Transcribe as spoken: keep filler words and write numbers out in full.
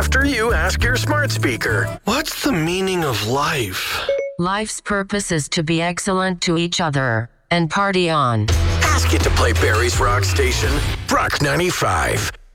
after you ask your smart speaker, what's the meaning of life? Life's purpose is to be excellent to each other and party on. Ask it to play Barry's Rock Station, Rock ninety-five.